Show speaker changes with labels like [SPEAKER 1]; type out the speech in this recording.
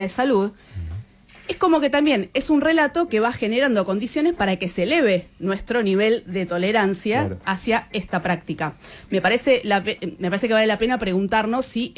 [SPEAKER 1] de salud, es como que también es un relato que va generando condiciones para que se eleve nuestro nivel de tolerancia hacia esta práctica. Me parece que vale la pena preguntarnos si